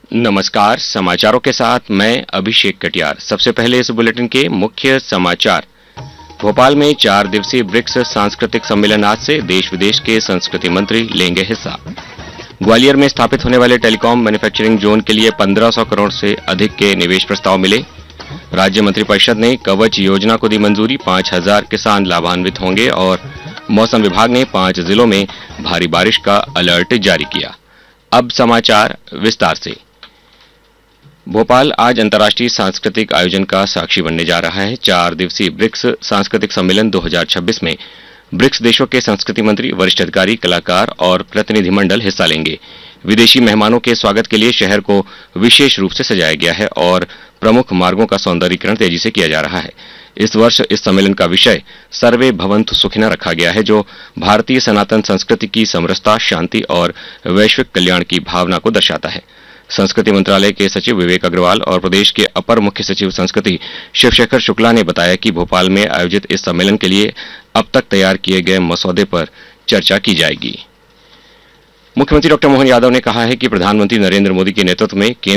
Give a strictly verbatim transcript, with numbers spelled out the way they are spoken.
नमस्कार, समाचारों के साथ मैं अभिषेक कटियार। सबसे पहले इस बुलेटिन के मुख्य समाचार। भोपाल में चार दिवसीय ब्रिक्स सांस्कृतिक सम्मेलन आज से देश विदेश के संस्कृति मंत्री लेंगे हिस्सा। ग्वालियर में स्थापित होने वाले टेलीकॉम मैन्युफैक्चरिंग जोन के लिए पंद्रह सौ करोड़ से अधिक के निवेश प्रस्ताव मिले। राज्य मंत्रिपरिषद ने कवच योजना को दी मंजूरी, पांच हजार किसान लाभान्वित होंगे और मौसम विभाग ने पांच जिलों में भारी बारिश का अलर्ट जारी किया। अब समाचार विस्तार से। भोपाल आज अंतर्राष्ट्रीय सांस्कृतिक आयोजन का साक्षी बनने जा रहा है। चार दिवसीय ब्रिक्स सांस्कृतिक सम्मेलन दो हज़ार छब्बीस में ब्रिक्स देशों के संस्कृति मंत्री, वरिष्ठ अधिकारी, कलाकार और प्रतिनिधिमंडल हिस्सा लेंगे। विदेशी मेहमानों के स्वागत के लिए शहर को विशेष रूप से सजाया गया है और प्रमुख मार्गों का सौंदर्यीकरण तेजी से किया जा रहा है। इस वर्ष इस सम्मेलन का विषय सर्वे भवन्तु सुखिनः रखा गया है, जो भारतीय सनातन संस्कृति की समरसता, शांति और वैश्विक कल्याण की भावना को दर्शाता है। संस्कृति मंत्रालय के सचिव विवेक अग्रवाल और प्रदेश के अपर मुख्य सचिव संस्कृति शिवशेखर शुक्ला ने बताया कि भोपाल में आयोजित इस सम्मेलन के लिए अब तक तैयार किए गए मसौदे पर चर्चा की जाएगी। मुख्यमंत्री डॉक्टर मोहन यादव ने कहा है कि प्रधानमंत्री नरेंद्र मोदी के नेतृत्व में केंद्र